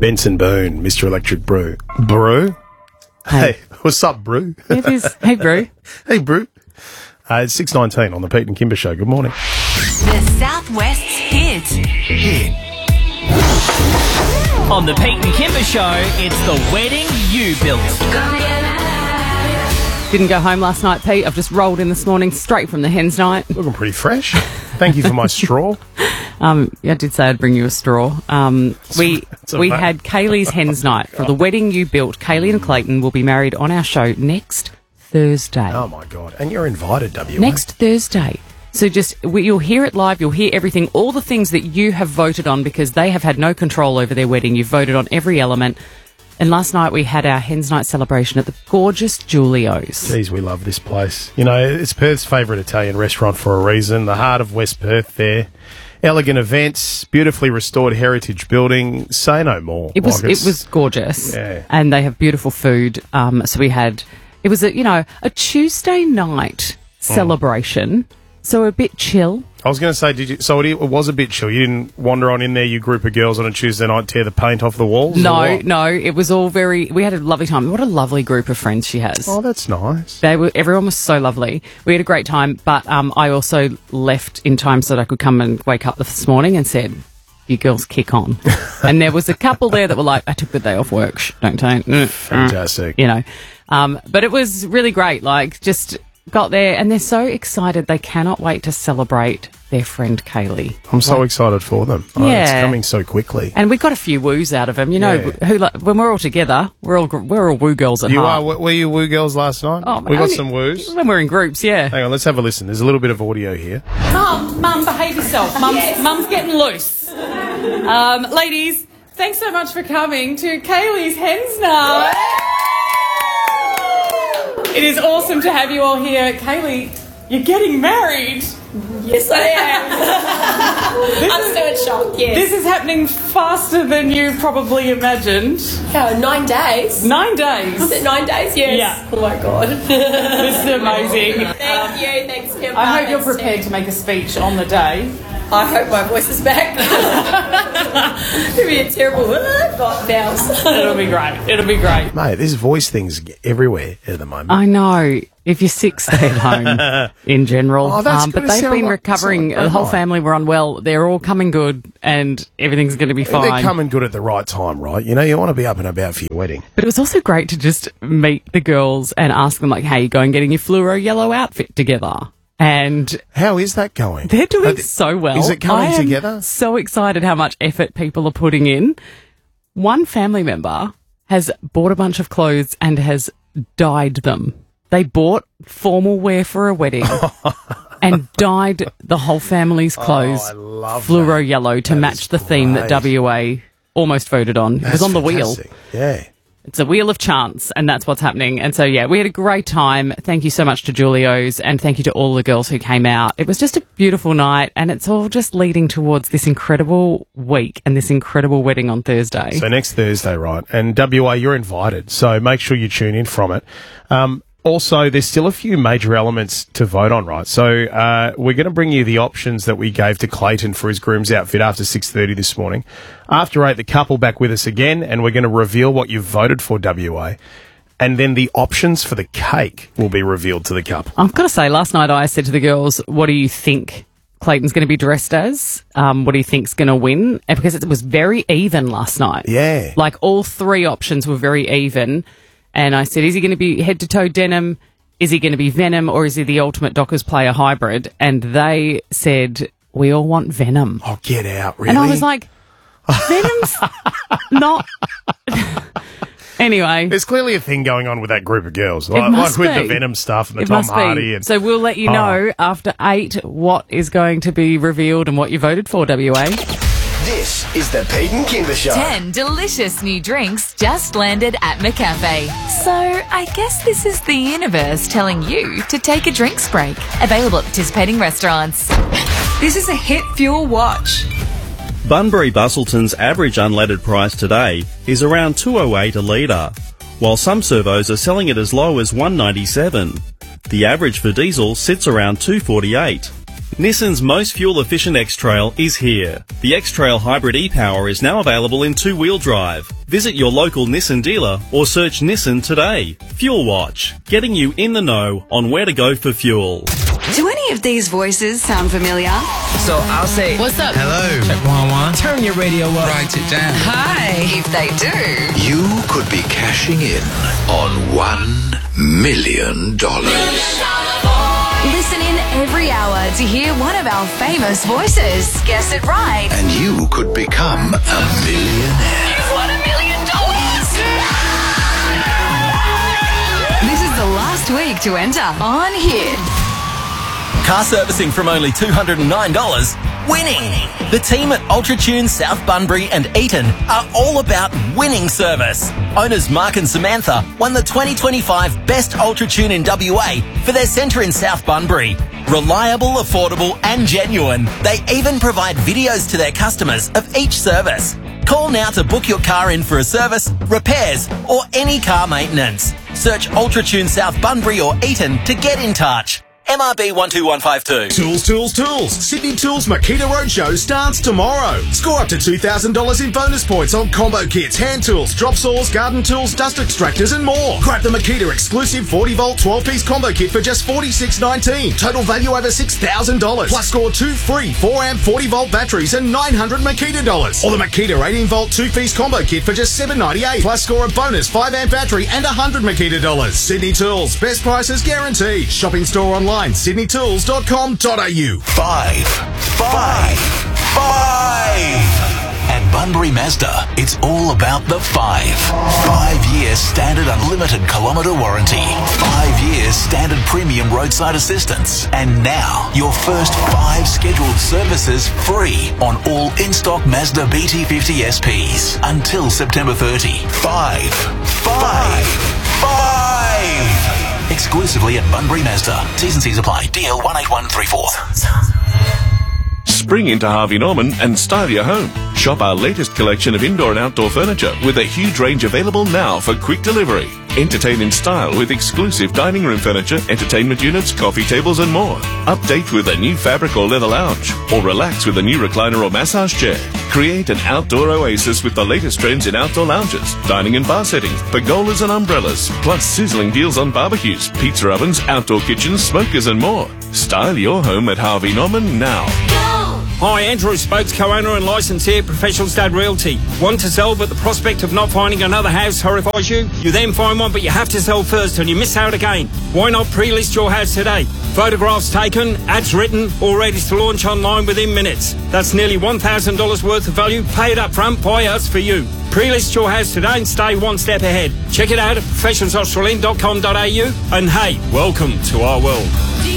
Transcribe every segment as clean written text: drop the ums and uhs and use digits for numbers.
Benson Boone, Mr. Electric Brew. Brew? Hey, what's up, Brew? It is. Hey, Brew. Hey, Brew. It's 6:19 on the Pete and Kimber Show. Good morning. The Southwest's hit. On the Pete and Kimber Show, it's the wedding you built. Didn't go home last night, Pete. I've just rolled in this morning straight from the hens night. Looking pretty fresh. Thank you for my straw. I did say I'd bring you a straw. We had Kaylee's hens night for the wedding you built. Kaylee and Clayton will be married on our show next Thursday. Oh, my God. And you're invited, WA. Next Thursday. So you'll hear it live, you'll hear everything, all the things that you have voted on because they have had no control over their wedding. You've voted on every element. And last night we had our hens night celebration at the gorgeous Julio's. Geez, we love this place. You know, it's Perth's favourite Italian restaurant for a reason. The heart of West Perth there. Elegant events, beautifully restored heritage building. Say no more. It was gorgeous. Yeah. And they have beautiful food. So it was a Tuesday night celebration. So a bit chill. I was going to say, it was a bit chill. You didn't wander on in there, you group of girls, on a Tuesday night, tear the paint off the walls? No, it was all we had a lovely time. What a lovely group of friends she has. Oh, that's nice. Everyone was so lovely. We had a great time, but I also left in time so that I could come and wake up this morning and said, you girls kick on. And there was a couple there that were like, I took the day off work. Don't take. Fantastic. But it was really great. Just got there and they're so excited. They cannot wait to celebrate their friend Kaylee. I'm so excited for them. Yeah. It's coming so quickly. And we got a few woos out of them. When we're all together, we're all woo girls at heart. Were you woo girls last night? Oh, we got some woos. When we're in groups, yeah. Hang on, let's have a listen. There's a little bit of audio here. Mum, behave yourself. Mum's getting loose. Ladies, thanks so much for coming to Kaylee's hens night. It is awesome to have you all here. Kaylee, you're getting married. Yes, I am. I'm so in shock, yes. This is happening faster than you probably imagined. Yeah, 9 days. 9 days? Was it 9 days? Yes. Yeah. Oh, my God. This is amazing. Thank you. Thanks, Kim. I hope you're prepared to make a speech on the day. I hope my voice is back. It'll be a terrible bounce. It'll be great. Mate, this voice thing's everywhere at the moment. I know. If you're sick, stay at home in general. Oh, that's but they've been recovering. The whole family were unwell. They're all coming good and everything's going to be fine. They're coming good at the right time, right? You want to be up and about for your wedding. But it was also great to just meet the girls and ask them, how you going getting your fluoro yellow outfit together? And how is that going? They're doing so well. Is it coming together? So excited how much effort people are putting in. One family member has bought a bunch of clothes and has dyed them. They bought formal wear for a wedding and dyed the whole family's clothes fluoro yellow to match the theme that WA almost voted on. It was on the wheel. Yeah. It's a wheel of chance, and that's what's happening. And so, we had a great time. Thank you so much to Julio's, and thank you to all the girls who came out. It was just a beautiful night, and it's all just leading towards this incredible week and this incredible wedding on Thursday. So next Thursday, right? And WA, you're invited, so make sure you tune in from it. Also, there's still a few major elements to vote on, right? So we're going to bring you the options that we gave to Clayton for his groom's outfit after 6:30 this morning. After 8, the couple back with us again, and we're going to reveal what you've voted for, WA. And then the options for the cake will be revealed to the couple. I've got to say, last night I said to the girls, what do you think Clayton's going to be dressed as? What do you think's going to win? Because it was very even last night. Yeah. All three options were very even. And I said, is he going to be head-to-toe denim? Is he going to be Venom? Or is he the ultimate Dockers player hybrid? And they said, we all want Venom. Oh, get out, really? And I was like, Venom's not... Anyway. There's clearly a thing going on with that group of girls. With the Venom stuff and the Tom Hardy. So we'll let you know after 8 what is going to be revealed and what you voted for, WA. This is the Pete and Kimber Show. 10 delicious new drinks just landed at McCafe. So I guess this is the universe telling you to take a drinks break. Available at participating restaurants. This is a Hit Fuel watch. Bunbury Bustleton's average unleaded price today is around $2.08 a litre, while some servos are selling it as low as $1.97. The average for diesel sits around $2.48. Nissan's most fuel-efficient X-Trail is here. The X-Trail Hybrid e-Power is now available in two-wheel drive. Visit your local Nissan dealer or search Nissan today. Fuel Watch, getting you in the know on where to go for fuel. Do any of these voices sound familiar? So I'll say, What's up? hello. Check 1-1. Turn your radio up. Write it down. Hi. If they do, You could be cashing in on $1 million. Listen in every hour to hear one of our famous voices. Guess it right. And you could become a millionaire. You've won $1 million. This is the last week to enter on Hit. Car servicing from only $209. Winning! The team at UltraTune, South Bunbury and Eaton are all about winning service. Owners Mark and Samantha won the 2025 Best UltraTune in WA for their centre in South Bunbury. Reliable, affordable and genuine. They even provide videos to their customers of each service. Call now to book your car in for a service, repairs or any car maintenance. Search UltraTune South Bunbury or Eaton to get in touch. MRB 12152. Tools. Sydney Tools Makita Roadshow starts tomorrow. Score up to $2,000 in bonus points on combo kits, hand tools, drop saws, garden tools, dust extractors and more. Grab the Makita exclusive 40-volt 12-piece combo kit for just $46.19. Total value over $6,000. Plus score 2 free 4-amp 40-volt batteries and $900 Makita dollars. Or the Makita 18-volt 2-piece combo kit for just $7.98. Plus score a bonus 5-amp battery and $100 Makita dollars. Sydney Tools, best prices guaranteed. Shopping store online, sydneytools.com.au. 5. At Bunbury Mazda, it's all about the 5. 5-year standard unlimited kilometre warranty. 5 years standard premium roadside assistance. And now, your first 5 scheduled services free on all in-stock Mazda BT50 SPs until September 30. 5. Exclusively at Bunbury Mazda. T's and C's apply. DL 18134. Spring into Harvey Norman and style your home. Shop our latest collection of indoor and outdoor furniture with a huge range available now for quick delivery. Entertain in style with exclusive dining room furniture, entertainment units, coffee tables and more. Update with a new fabric or leather lounge, or relax with a new recliner or massage chair. Create an outdoor oasis with the latest trends in outdoor lounges, dining and bar settings, pergolas and umbrellas, plus sizzling deals on barbecues, pizza ovens, outdoor kitchens, smokers and more. Style your home at Harvey Norman now. Hi, Andrew Spokes, co-owner and licensee at Professional Stud Realty. Want to sell, but the prospect of not finding another house horrifies you? You then find one, but you have to sell first and you miss out again. Why not pre-list your house today? Photographs taken, ads written, all ready to launch online within minutes. That's nearly $1,000 worth of value. Pay it up front by us for you. Pre-list your house today and stay one step ahead. Check it out at professionalsaustralian.com.au and hey, welcome to our world.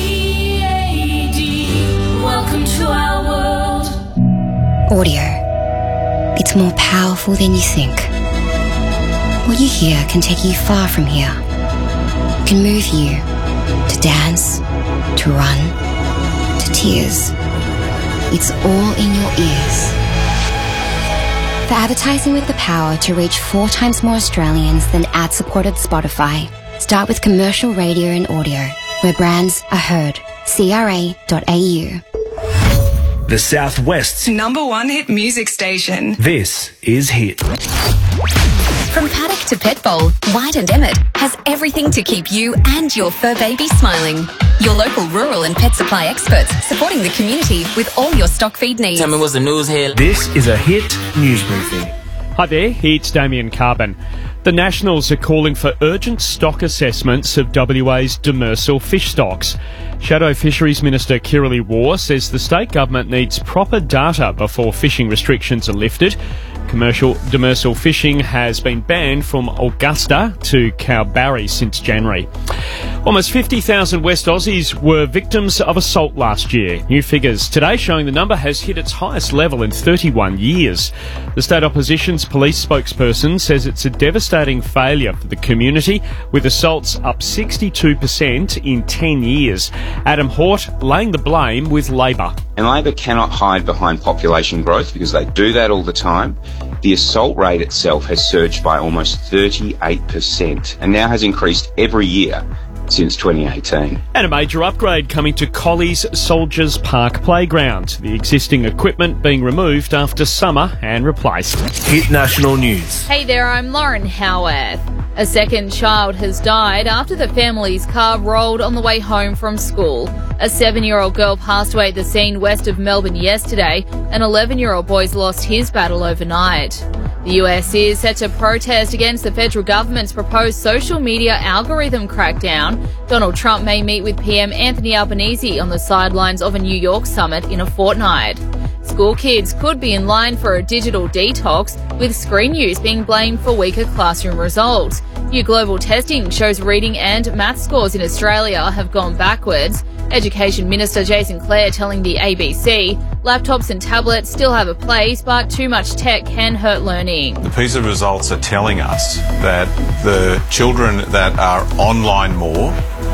Welcome to our world. Audio. It's more powerful than you think. What you hear can take you far from here. It can move you to dance, to run, to tears. It's all in your ears. For advertising with the power to reach 4 times more Australians than ad-supported Spotify, start with commercial radio and audio, where brands are heard. CRA.au. The Southwest's #1 hit music station. This is Hit. From paddock to pet bowl, White and Emmett has everything to keep you and your fur baby smiling. Your local rural and pet supply experts supporting the community with all your stock feed needs. Tell me what's the news here. This is a Hit news briefing. Hi there, it's Damien Carbon. The Nationals are calling for urgent stock assessments of WA's demersal fish stocks. Shadow Fisheries Minister Kirralie Waugh says the state government needs proper data before fishing restrictions are lifted. Commercial demersal fishing has been banned from Augusta to Cowbarry since January. Almost 50,000 West Aussies were victims of assault last year. New figures today showing the number has hit its highest level in 31 years. The state opposition's police spokesperson says it's a devastating failure for the community, with assaults up 62% in 10 years. Adam Hort laying the blame with Labor. And Labor cannot hide behind population growth because they do that all the time. The assault rate itself has surged by almost 38% and now has increased every year since 2018. And a major upgrade coming to Colley's Soldiers Park Playground. The existing equipment being removed after summer and replaced. Hit national news. Hey there, I'm Lauren Howarth. A second child has died after the family's car rolled on the way home from school. A 7-year-old girl passed away at the scene west of Melbourne yesterday. An 11-year-old boy's lost his battle overnight. The US is set to protest against the federal government's proposed social media algorithm crackdown. Donald Trump may meet with PM Anthony Albanese on the sidelines of a New York summit in a fortnight. School kids could be in line for a digital detox, with screen use being blamed for weaker classroom results. New global testing shows reading and maths scores in Australia have gone backwards. Education Minister Jason Clare telling the ABC, laptops and tablets still have a place, but too much tech can hurt learning. The PISA results are telling us that the children that are online more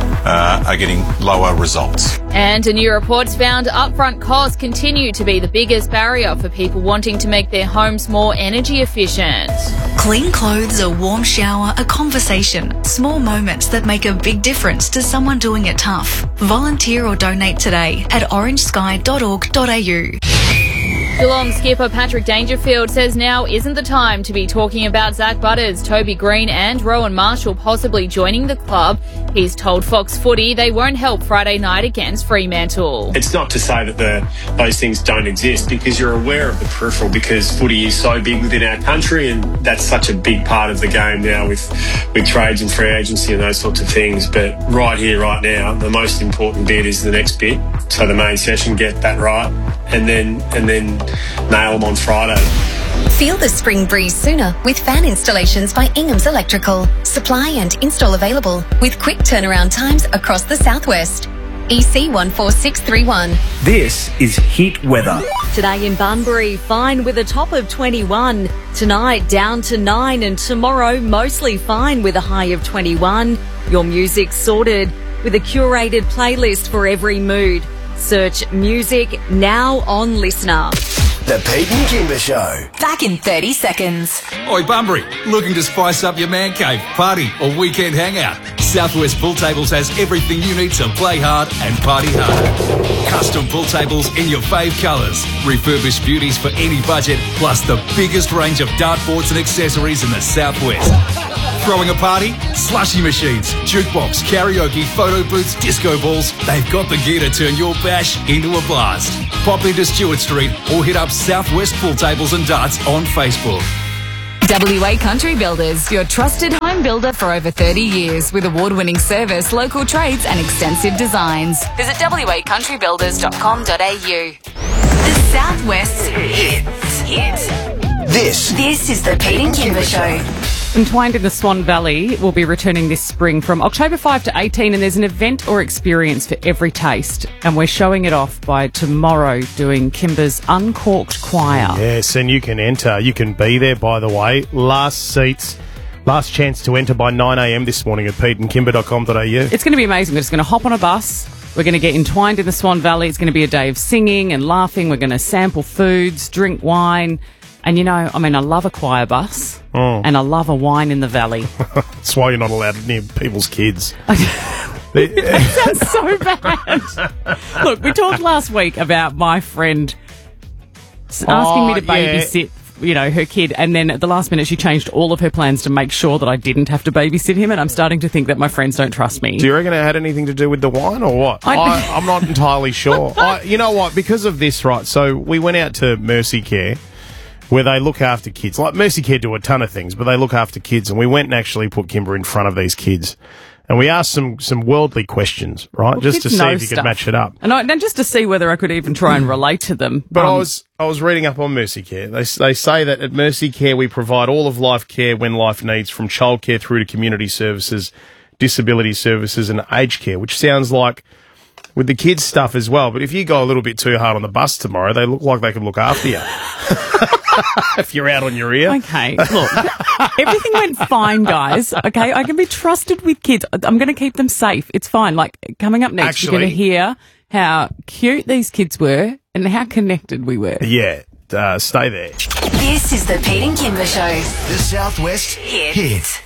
are getting lower results. And a new report's found upfront costs continue to be the biggest barrier for people wanting to make their homes more energy efficient. Clean clothes, a warm shower, a conversation. Small moments that make a big difference to someone doing it tough. Volunteer or donate today at orangesky.org.au. Geelong skipper Patrick Dangerfield says now isn't the time to be talking about Zach Butters, Toby Green and Rowan Marshall possibly joining the club. He's told Fox Footy they won't help Friday night against Fremantle. It's not to say that those things don't exist, because you're aware of the peripheral, because footy is so big within our country and that's such a big part of the game now with trades and free agency and those sorts of things. But right here, right now, the most important bit is the next bit. So the main session, get that right, and then nail them on Friday. Feel the spring breeze sooner with fan installations by Ingham's Electrical. Supply and install available with quick turnaround times across the southwest. EC 14631. This is Hit Weather. Today in Bunbury, fine with a top of 21. Tonight down to 9, and tomorrow mostly fine with a high of 21. Your music's sorted with a curated playlist for every mood. Search music now on Listener. The Pete and Kimber Show. Back in 30 seconds. Oi, Bunbury, looking to spice up your man cave, party or weekend hangout? Southwest Pool Tables has everything you need to play hard and party hard. Custom pool tables in your fave colours, refurbished beauties for any budget, plus the biggest range of dartboards and accessories in the Southwest. Throwing a party? Slushy machines, jukebox, karaoke, photo booths, disco balls. They've got the gear to turn your bash into a blast. Pop into Stewart Street or hit up Southwest Pool Tables and Darts on Facebook. WA Country Builders, your trusted home builder for over 30 years with award-winning service, local trades and extensive designs. Visit wacountrybuilders.com.au. The Southwest Hit. This is the Pete and Kimber Show. Entwined in the Swan Valley will be returning this spring from October 5 to 18, and there's an event or experience for every taste. And we're showing it off by tomorrow doing Kimber's Uncorked Choir. Yes, and you can enter. You can be there, by the way. Last chance to enter by 9 a.m. this morning at peteandkimber.com.au. It's going to be amazing. We're just going to hop on a bus. We're going to get entwined in the Swan Valley. It's going to be a day of singing and laughing. We're going to sample foods, drink wine. And, I love a choir bus, and I love a wine in the valley. That's why you're not allowed near people's kids. That sounds so bad. Look, we talked last week about my friend asking me to babysit, her kid, and then at the last minute she changed all of her plans to make sure that I didn't have to babysit him, and I'm starting to think that my friends don't trust me. Do you reckon it had anything to do with the wine or what? I'm not entirely sure. You know what? Because of this, right, so we went out to Mercy Care, where they look after kids. Like, Mercy Care do a ton of things, but they look after kids. And we went and actually put Kimber in front of these kids. And we asked some worldly questions, right? Well, just to see if you could match it up. And just to see whether I could even try and relate to them. But I was reading up on Mercy Care. They say that at Mercy Care we provide all of life care when life needs, from childcare through to community services, disability services and aged care, which sounds like with the kids stuff as well. But if you go a little bit too hard on the bus tomorrow, they look like they can look after you. If you're out on your ear. Okay, look, everything went fine, guys. Okay, I can be trusted with kids. I'm going to keep them safe. It's fine. Like, coming up next, you're going to hear how cute these kids were and how connected we were. Yeah, stay there. This is the Pete and Kimber Show. The Southwest Hit.